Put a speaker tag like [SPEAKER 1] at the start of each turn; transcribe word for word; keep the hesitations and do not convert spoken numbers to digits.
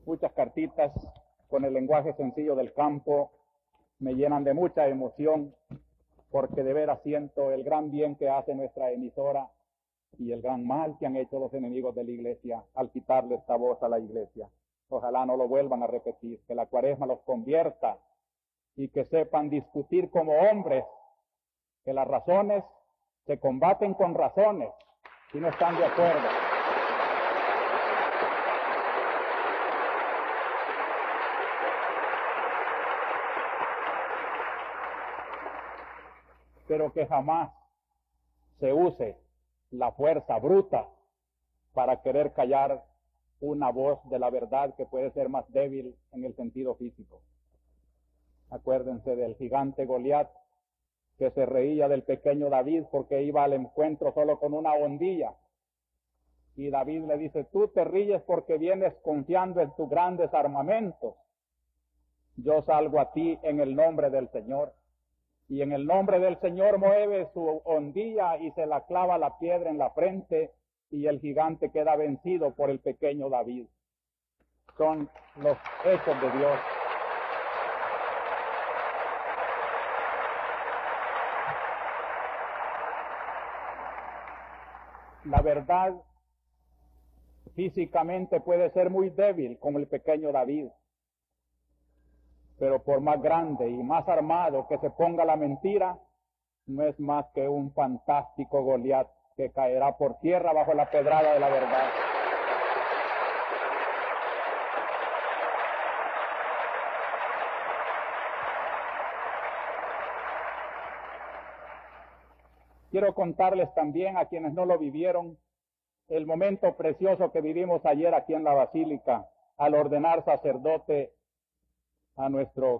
[SPEAKER 1] Muchas cartitas con el lenguaje sencillo del campo me llenan de mucha emoción, porque de veras siento el gran bien que hace nuestra emisora y el gran mal que han hecho los enemigos de la iglesia al quitarle esta voz a la iglesia. Ojalá no lo vuelvan a repetir, que la Cuaresma los convierta y que sepan discutir como hombres, que las razones se combaten con razones si no están de acuerdo. Pero que jamás se use la fuerza bruta para querer callar una voz de la verdad que puede ser más débil en el sentido físico. Acuérdense del gigante Goliat, que se reía del pequeño David porque iba al encuentro solo con una hondilla. Y David le dice: tú te ríes porque vienes confiando en tus grandes armamentos. Yo salgo a ti en el nombre del Señor. Y en el nombre del Señor mueve su hondilla y se la clava la piedra en la frente, y el gigante queda vencido por el pequeño David. Son los hechos de Dios. La verdad físicamente puede ser muy débil, como el pequeño David, pero por más grande y más armado que se ponga la mentira, no es más que un fantástico Goliat que caerá por tierra bajo la pedrada de la verdad. Quiero contarles también, a quienes no lo vivieron, el momento precioso que vivimos ayer aquí en la Basílica al ordenar sacerdote a nuestro